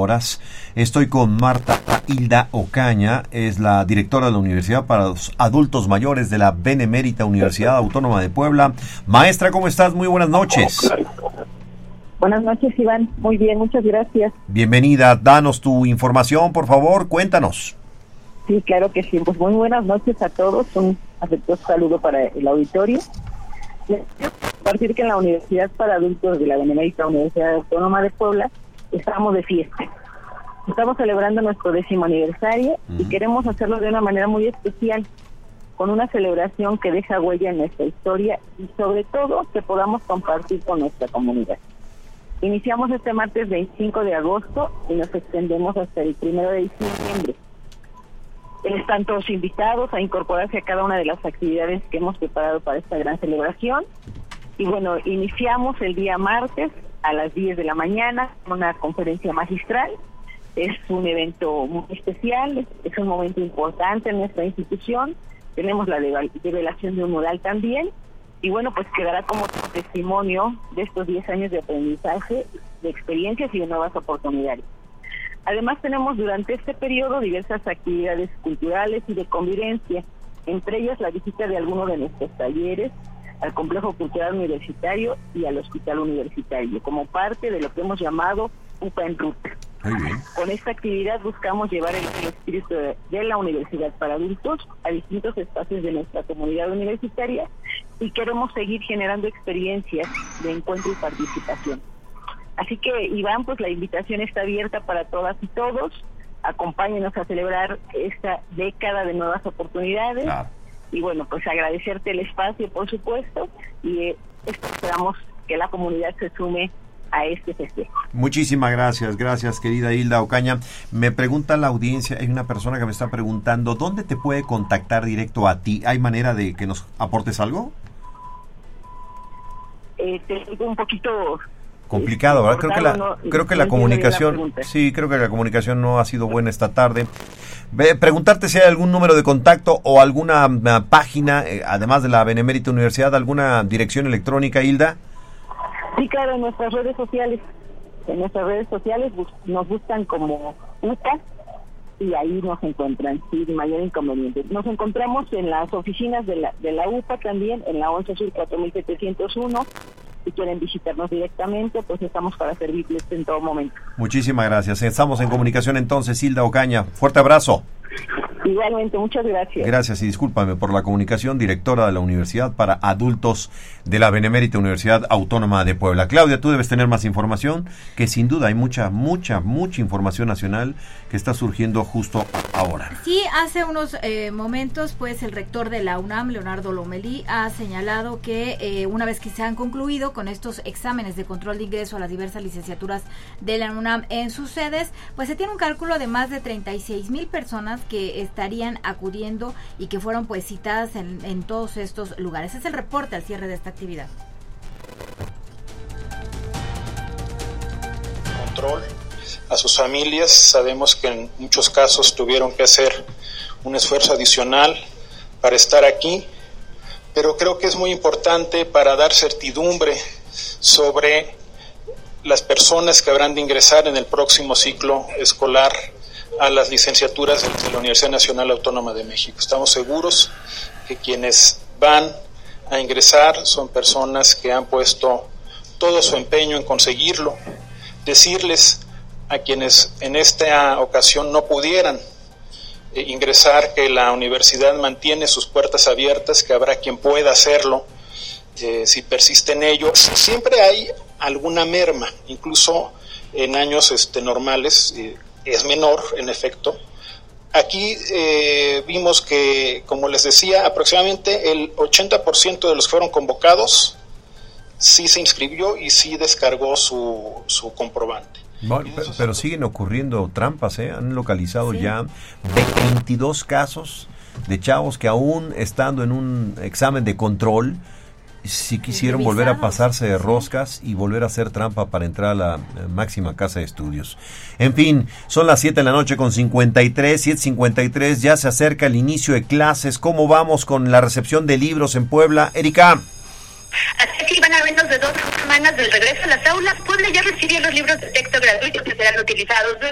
horas. Estoy con Marta Hilda Ocaña, es la directora de la Universidad para los Adultos Mayores de la Benemérita Universidad Autónoma de Puebla. Maestra, ¿cómo estás? Muy buenas noches. Buenas noches, Iván. Muy bien, muchas gracias. Bienvenida. Danos tu información, por favor. Cuéntanos. Sí, claro que sí. Pues muy buenas noches a todos. Un afectuoso saludo para el auditorio. Les quiero compartir que en la Universidad para Adultos de la Benemérita Universidad Autónoma de Puebla estamos de fiesta. Estamos celebrando nuestro 10º aniversario y queremos hacerlo de una manera muy especial, con una celebración que deja huella en nuestra historia y sobre todo que podamos compartir con nuestra comunidad. Iniciamos este martes 25 de agosto y nos extendemos hasta el 1 de diciembre. Están todos invitados a incorporarse a cada una de las actividades que hemos preparado para esta gran celebración. Y bueno, iniciamos el día martes a las 10 de la mañana con una conferencia magistral. Es un evento muy especial, es un momento importante en nuestra institución. Tenemos la develación de un mural también. Y bueno, pues quedará como testimonio de estos 10 años de aprendizaje, de experiencias y de nuevas oportunidades. Además tenemos durante este periodo diversas actividades culturales y de convivencia, entre ellas la visita de algunos de nuestros talleres al Complejo Cultural Universitario y al Hospital Universitario, como parte de lo que hemos llamado UPA en Ruta. Muy bien. Con esta actividad buscamos llevar el espíritu de la Universidad para Adultos a distintos espacios de nuestra comunidad universitaria y queremos seguir generando experiencias de encuentro y participación. Así que, Iván, pues la invitación está abierta para todas y todos. Acompáñenos a celebrar esta década de nuevas oportunidades. Claro. Y bueno, pues agradecerte el espacio, por supuesto, y esperamos que la comunidad se sume a este festejo. Muchísimas gracias querida Hilda Ocaña. Me pregunta la audiencia, hay una persona que me está preguntando, ¿dónde te puede contactar directo a ti? ¿Hay manera de que nos aportes algo? Te digo un poquito complicado, ¿verdad? Creo que la comunicación, creo que la comunicación no ha sido buena esta tarde. Preguntarte si hay algún número de contacto o alguna página, además de la Benemérita Universidad, alguna dirección electrónica, Hilda. Sí, claro, en nuestras redes sociales. En nuestras redes sociales nos buscan como UPA y ahí nos encuentran, sin mayor inconveniente. Nos encontramos en las oficinas de la UPA también, en la 11 Sur 4701. Si quieren visitarnos directamente, pues estamos para servirles en todo momento. Muchísimas gracias. Estamos en comunicación entonces, Hilda Ocaña. Fuerte abrazo. Igualmente, muchas gracias. Gracias y discúlpame por la comunicación, directora de la Universidad para Adultos de la Benemérita Universidad Autónoma de Puebla. Claudia, tú debes tener más información, que sin duda hay mucha información nacional que está surgiendo justo ahora. Sí, hace unos momentos, pues el rector de la UNAM, Leonardo Lomelí, ha señalado que una vez que se han concluido con estos exámenes de control de ingreso a las diversas licenciaturas de la UNAM en sus sedes, pues se tiene un cálculo de más de 36,000 personas que estarían acudiendo y que fueron pues citadas en todos estos lugares. Es el reporte al cierre de esta actividad. Control a sus familias, sabemos que en muchos casos tuvieron que hacer un esfuerzo adicional para estar aquí, pero creo que es muy importante para dar certidumbre sobre las personas que habrán de ingresar en el próximo ciclo escolar a las licenciaturas de la Universidad Nacional Autónoma de México. Estamos seguros que quienes van a ingresar son personas que han puesto todo su empeño en conseguirlo. Decirles a quienes en esta ocasión no pudieran ingresar que la universidad mantiene sus puertas abiertas, que habrá quien pueda hacerlo si persiste en ello. Siempre hay alguna merma, incluso en años normales, es menor, en efecto. Aquí vimos que, como les decía, aproximadamente el 80% de los que fueron convocados sí se inscribió y sí descargó su comprobante. Bueno, pero siguen ocurriendo trampas, han localizado ya 22 casos de chavos que aún estando en un examen de control, si quisieron volver a pasarse de roscas y volver a hacer trampa para entrar a la máxima casa de estudios. En fin, son las 7 de la noche con 7:53, ya se acerca el inicio de clases. ¿Cómo vamos con la recepción de libros en Puebla? Erika. Así que van a menos de 2 semanas del regreso a las aulas. Puebla ya recibió los libros de texto gratuitos que serán utilizados